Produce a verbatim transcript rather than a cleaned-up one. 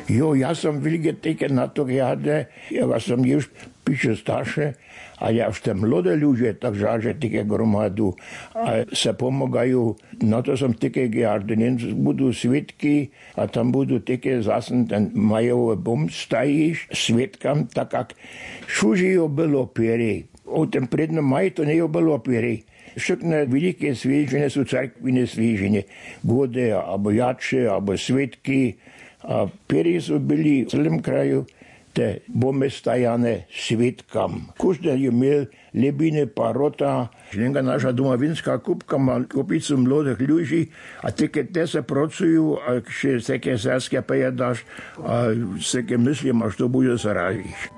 Jo, ja som veľké také na to riade, ja som už píše staršie, a ja už tam mladé ľudia, takže že také gromadu a sa pomagajú. Na to som také riade, budú svedky a tam budú také zase ten majové bom stajíš svedkam, tak ak šužijo bylo pieri. O ten prednom maj to nie bylo pieri. Všetné veľké sviečenie sú cerkvine sviečenie. Gode, alebo jače, alebo svedky. A pieri sú byli v celém kraju te bome stajané svedkam. Každý je měl lebine parota. Žlenka naša domovinská kupka má kopicu mladých ľudí a ty, keď te sa pracujú a keď sa také sáskia pejedáš a sa keď myslím, až to bude sa rážiš.